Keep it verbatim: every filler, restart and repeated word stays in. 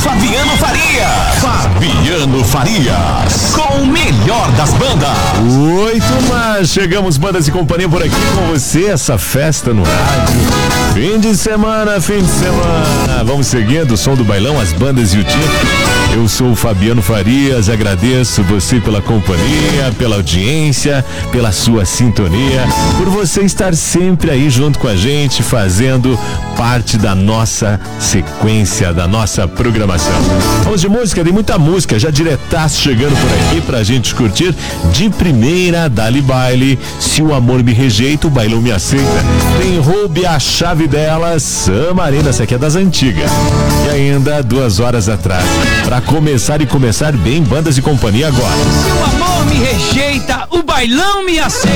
Fabiano Farias. Fabiano Farias, com o melhor das bandas. Oi, turma, chegamos, bandas e companhia por aqui com você, essa festa no rádio. Fim de semana, fim de semana. Vamos seguindo o som do bailão, as bandas e o time. Eu sou o Fabiano Farias, agradeço você pela companhia, pela audiência, pela sua sintonia, por você estar sempre aí junto com a gente, fazendo parte da nossa sequência, da nossa programação. Vamos de música, tem muita música, já diretaço chegando por aqui pra gente curtir. De primeira, Dali Baile, Se o Amor Me Rejeita, o Bailão Me Aceita. Tem Roube a Chave Dela, Samarina, essa aqui é das antigas. E ainda, duas horas atrás, pra começar e começar bem, bandas e companhia agora. Se o amor me rejeita, o bailão me aceita.